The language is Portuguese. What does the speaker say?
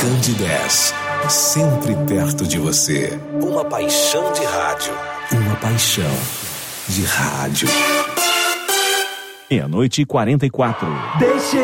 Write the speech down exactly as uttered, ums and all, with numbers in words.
Candidez, sempre perto de você. Uma paixão de rádio. Uma paixão de rádio. Meia-noite e quarenta e quatro. Deixe